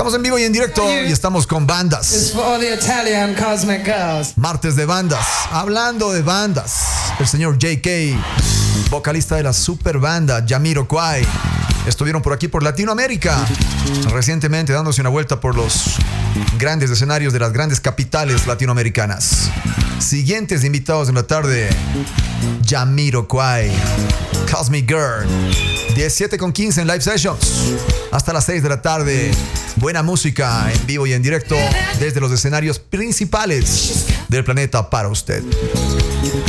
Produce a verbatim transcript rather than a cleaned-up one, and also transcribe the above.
Estamos en vivo y en directo y estamos con bandas. It's for all the Italian cosmic girls. Martes de bandas. Hablando de bandas, el señor J K, vocalista de la super banda Jamiroquai, estuvieron por aquí por Latinoamérica recientemente dándose una vuelta por los grandes escenarios de las grandes capitales latinoamericanas. Siguientes invitados en la tarde: Jamiroquai, Cosmic Girl, diecisiete con quince en live sessions hasta las seis de la tarde. Buena música en vivo y en directo desde los escenarios principales del planeta para usted.